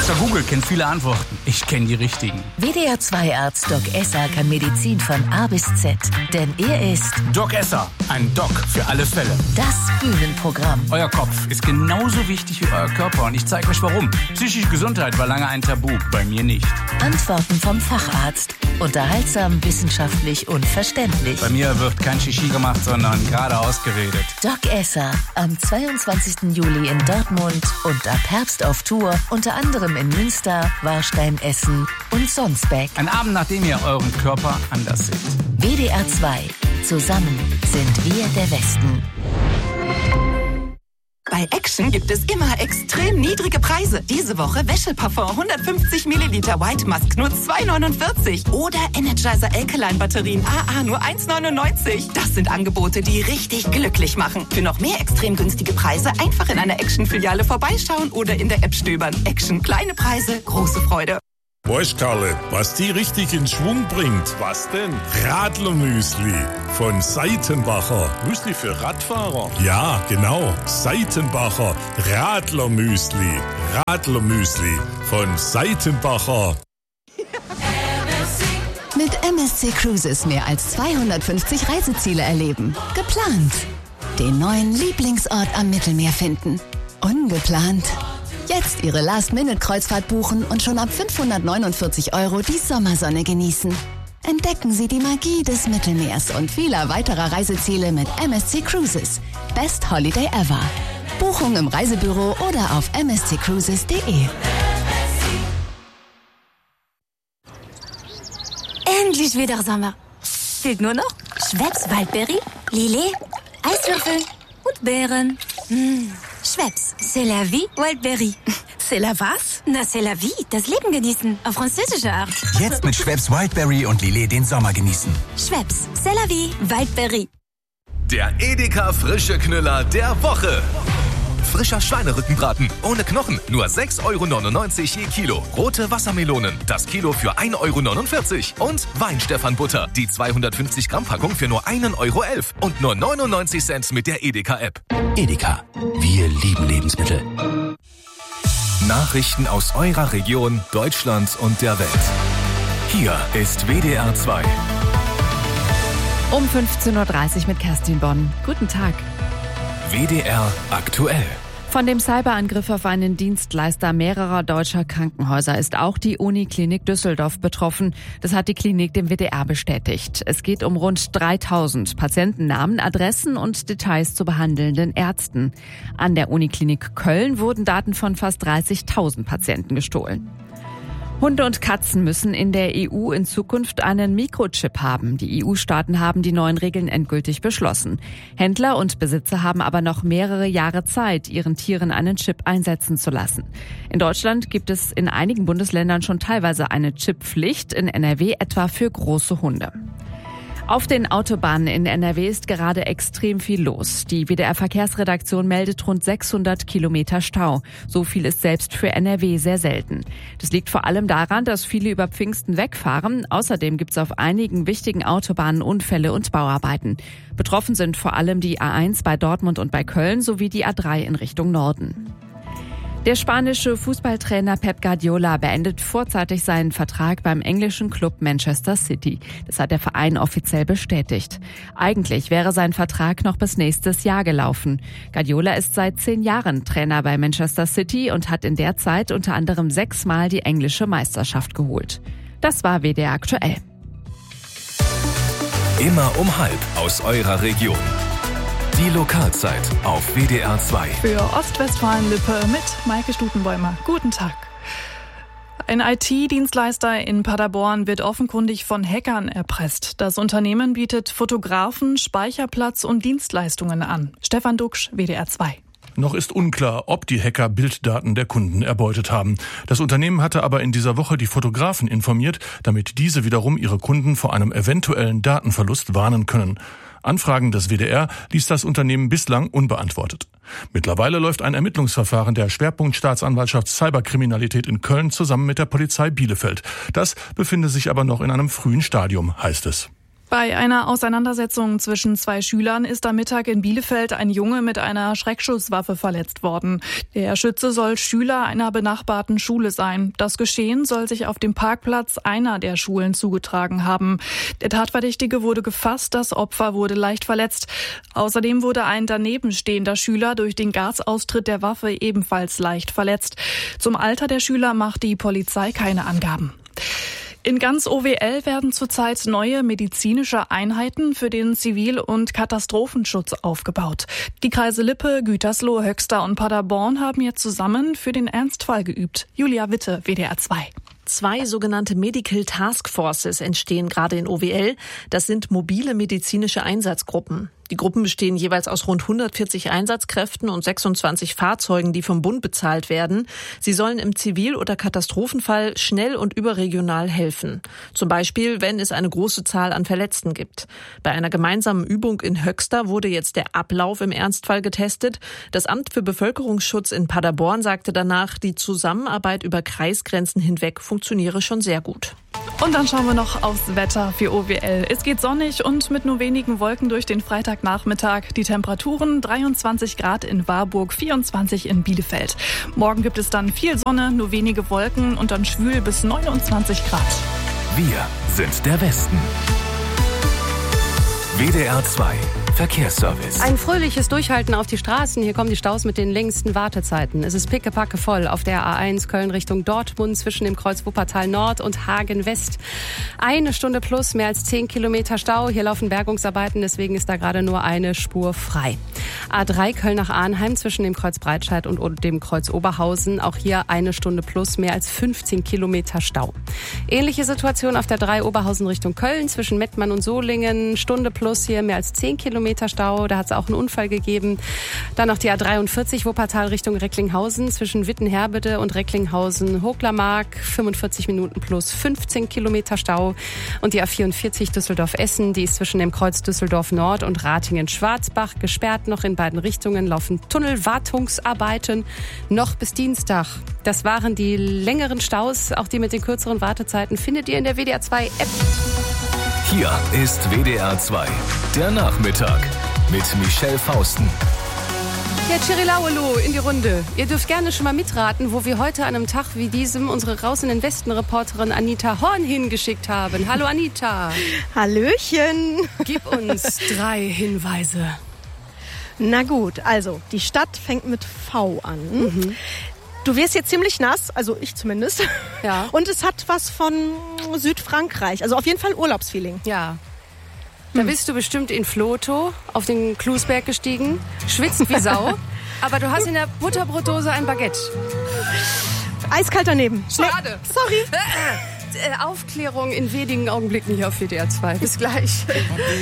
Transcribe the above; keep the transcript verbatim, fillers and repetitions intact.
Doktor Google kennt viele Antworten. Ich kenne die richtigen. W D R zwei Arzt Doc Esser kann Medizin von A bis Z. Denn er ist Doc Esser, ein Doc für alle Fälle. Das Bühnenprogramm. Euer Kopf ist genauso wichtig wie euer Körper und ich zeige euch warum. Psychische Gesundheit war lange ein Tabu, bei mir nicht. Antworten vom Facharzt. Unterhaltsam, wissenschaftlich und verständlich. Bei mir wird kein Shishi gemacht, sondern geradeaus geredet. Doc Esser, am zweiundzwanzigsten Juli in Dortmund und ab Herbst auf Tour, unter anderem in Münster, Warstein, Essen und Sonsbeck. Ein Abend, nachdem ihr euren Körper anders seht. W D R zwei. Zusammen sind wir der Westen. Bei Action gibt es immer extrem niedrige Preise. Diese Woche Wäscheparfum hundertfünfzig Milliliter White Musk nur zwei neunundvierzig. Oder Energizer Alkaline Batterien A A nur eins neunundneunzig. Das sind Angebote, die richtig glücklich machen. Für noch mehr extrem günstige Preise einfach in einer Action-Filiale vorbeischauen oder in der App stöbern. Action, kleine Preise, große Freude. Weißt Karle, was die richtig in Schwung bringt? Was denn? Radlermüsli von Seitenbacher. Müsli für Radfahrer? Ja, genau. Seitenbacher Radlermüsli. Radlermüsli von Seitenbacher. Mit M S C Cruises mehr als zweihundertfünfzig Reiseziele erleben. Geplant. Den neuen Lieblingsort am Mittelmeer finden. Ungeplant. Jetzt Ihre Last-Minute-Kreuzfahrt buchen und schon ab fünfhundertneunundvierzig Euro die Sommersonne genießen. Entdecken Sie die Magie des Mittelmeers und vieler weiterer Reiseziele mit M S C Cruises. Best Holiday ever. Buchung im Reisebüro oder auf m s c cruises punkt d e. Endlich wieder Sommer. Fehlt nur noch Schweppes Waldbeere, Lillet, Eiswürfel und Beeren. Mmh. Schweppes, c'est la vie, Wildberry. C'est la was? Na, c'est la vie, das Leben genießen, auf französische Art. Jetzt mit Schweppes Wildberry und Lillet den Sommer genießen. Schweppes, c'est la vie, Wildberry. Der Edeka frische Knüller der Woche. Frischer Schweinerückenbraten ohne Knochen, nur sechs Euro neunundneunzig je Kilo. Rote Wassermelonen, das Kilo für ein Euro neunundvierzig. Und Weinstefan-Butter, die zweihundertfünfzig Gramm Packung für nur ein Euro elf. Und nur neunundneunzig Cent mit der Edeka-App. Edeka, wir lieben Lebensmittel. Nachrichten aus eurer Region, Deutschland und der Welt. Hier ist W D R zwei. Um fünfzehn Uhr dreißig mit Kerstin Bonn. Guten Tag. W D R aktuell. Von dem Cyberangriff auf einen Dienstleister mehrerer deutscher Krankenhäuser ist auch die Uniklinik Düsseldorf betroffen. Das hat die Klinik dem W D R bestätigt. Es geht um rund dreitausend Patientennamen, Adressen und Details zu behandelnden Ärzten. An der Uniklinik Köln wurden Daten von fast dreißigtausend Patienten gestohlen. Hunde und Katzen müssen in der E U in Zukunft einen Mikrochip haben. Die E U-Staaten haben die neuen Regeln endgültig beschlossen. Händler und Besitzer haben aber noch mehrere Jahre Zeit, ihren Tieren einen Chip einsetzen zu lassen. In Deutschland gibt es in einigen Bundesländern schon teilweise eine Chipppflicht, in N R W etwa für große Hunde. Auf den Autobahnen in N R W ist gerade extrem viel los. Die W D R-Verkehrsredaktion meldet rund sechshundert Kilometer Stau. So viel ist selbst für N R W sehr selten. Das liegt vor allem daran, dass viele über Pfingsten wegfahren. Außerdem gibt es auf einigen wichtigen Autobahnen Unfälle und Bauarbeiten. Betroffen sind vor allem die A eins bei Dortmund und bei Köln sowie die A drei in Richtung Norden. Der spanische Fußballtrainer Pep Guardiola beendet vorzeitig seinen Vertrag beim englischen Club Manchester City. Das hat der Verein offiziell bestätigt. Eigentlich wäre sein Vertrag noch bis nächstes Jahr gelaufen. Guardiola ist seit zehn Jahren Trainer bei Manchester City und hat in der Zeit unter anderem sechsmal die englische Meisterschaft geholt. Das war W D R aktuell. Immer um halb aus eurer Region. Die Lokalzeit auf W D R zwei. Für Ostwestfalen-Lippe mit Maike Stutenbäumer. Guten Tag. Ein I T-Dienstleister in Paderborn wird offenkundig von Hackern erpresst. Das Unternehmen bietet Fotografen, Speicherplatz und Dienstleistungen an. Stefan Duxch, W D R zwei. Noch ist unklar, ob die Hacker Bilddaten der Kunden erbeutet haben. Das Unternehmen hatte aber in dieser Woche die Fotografen informiert, damit diese wiederum ihre Kunden vor einem eventuellen Datenverlust warnen können. Anfragen des W D R ließ das Unternehmen bislang unbeantwortet. Mittlerweile läuft ein Ermittlungsverfahren der Schwerpunktstaatsanwaltschaft Cyberkriminalität in Köln zusammen mit der Polizei Bielefeld. Das befinde sich aber noch in einem frühen Stadium, heißt es. Bei einer Auseinandersetzung zwischen zwei Schülern ist am Mittag in Bielefeld ein Junge mit einer Schreckschusswaffe verletzt worden. Der Schütze soll Schüler einer benachbarten Schule sein. Das Geschehen soll sich auf dem Parkplatz einer der Schulen zugetragen haben. Der Tatverdächtige wurde gefasst, das Opfer wurde leicht verletzt. Außerdem wurde ein daneben stehender Schüler durch den Gasaustritt der Waffe ebenfalls leicht verletzt. Zum Alter der Schüler macht die Polizei keine Angaben. In ganz O W L werden zurzeit neue medizinische Einheiten für den Zivil- und Katastrophenschutz aufgebaut. Die Kreise Lippe, Gütersloh, Höxter und Paderborn haben jetzt zusammen für den Ernstfall geübt. Julia Witte, W D R zwei. Zwei sogenannte Medical Task Forces entstehen gerade in O W L. Das sind mobile medizinische Einsatzgruppen. Die Gruppen bestehen jeweils aus rund hundertvierzig Einsatzkräften und sechsundzwanzig Fahrzeugen, die vom Bund bezahlt werden. Sie sollen im Zivil- oder Katastrophenfall schnell und überregional helfen. Zum Beispiel, wenn es eine große Zahl an Verletzten gibt. Bei einer gemeinsamen Übung in Höxter wurde jetzt der Ablauf im Ernstfall getestet. Das Amt für Bevölkerungsschutz in Paderborn sagte danach, die Zusammenarbeit über Kreisgrenzen hinweg funktioniere schon sehr gut. Und dann schauen wir noch aufs Wetter für O W L. Es geht sonnig und mit nur wenigen Wolken durch den Freitagnachmittag. Die Temperaturen dreiundzwanzig Grad in Warburg, vierundzwanzig in Bielefeld. Morgen gibt es dann viel Sonne, nur wenige Wolken und dann schwül bis neunundzwanzig Grad. Wir sind der Westen. W D R zwei Verkehrsservice. Ein fröhliches Durchhalten auf die Straßen. Hier kommen die Staus mit den längsten Wartezeiten. Es ist pickepacke voll auf der A eins Köln Richtung Dortmund zwischen dem Kreuz Wuppertal Nord und Hagen West. Eine Stunde plus, mehr als zehn Kilometer Stau. Hier laufen Bergungsarbeiten, deswegen ist da gerade nur eine Spur frei. A drei Köln nach Arnheim zwischen dem Kreuz Breitscheid und dem Kreuz Oberhausen. Auch hier eine Stunde plus, mehr als fünfzehn Kilometer Stau. Ähnliche Situation auf der drei Oberhausen Richtung Köln zwischen Mettmann und Solingen. Stunde plus, hier mehr als zehn Kilometer Stau. Da hat es auch einen Unfall gegeben. Dann noch die A dreiundvierzig Wuppertal Richtung Recklinghausen zwischen Wittenherbede und Recklinghausen-Hochlermark. fünfundvierzig Minuten plus fünfzehn Kilometer Stau. Und die A vierundvierzig Düsseldorf-Essen, die ist zwischen dem Kreuz Düsseldorf Nord und Ratingen-Schwarzbach gesperrt. Noch in beiden Richtungen laufen Tunnelwartungsarbeiten noch bis Dienstag. Das waren die längeren Staus. Auch die mit den kürzeren Wartezeiten findet ihr in der W D R zwei App. Hier ist W D R zwei, der Nachmittag mit Michelle Fausten. Ja, Chirilauelu in die Runde. Ihr dürft gerne schon mal mitraten, wo wir heute an einem Tag wie diesem unsere Raus in den Westen-Reporterin Anita Horn hingeschickt haben. Hallo Anita. Hallöchen. Gib uns drei Hinweise. Na gut, also die Stadt fängt mit V an. Mhm. Du wirst jetzt ziemlich nass, also ich zumindest. Ja. Und es hat was von Südfrankreich, also auf jeden Fall Urlaubsfeeling. Ja. Da hm. bist du bestimmt in Floto auf den Klusberg gestiegen, schwitzt wie Sau, aber du hast in der Butterbrotdose ein Baguette. Eiskalt daneben. Schade. Sorry. Aufklärung in wenigen Augenblicken hier auf W D R zwei. Bis gleich.